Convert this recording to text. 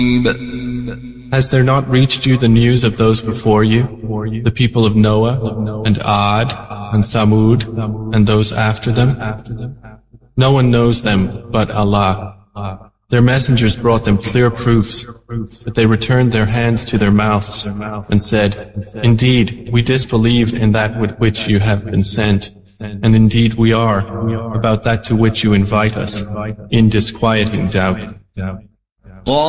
Has there not reached you the news of those before you, the people of Noah, and Ad, and Thamud, and those after them? No one knows them but Allah. Their messengers brought them clear proofs, but they returned their hands to their mouths and said, "Indeed, we disbelieve in that with which you have been sent, and indeed we are, about that to which you invite us, in disquieting doubt."